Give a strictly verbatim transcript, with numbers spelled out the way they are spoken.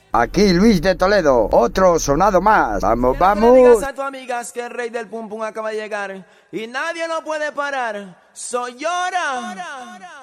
Aquí Luis de Toledo, otro sonado más. Vamos, Quiero que le vamos. digas a tus amigas que el rey del pum pum acaba de llegar y nadie lo puede parar. Soy Llora.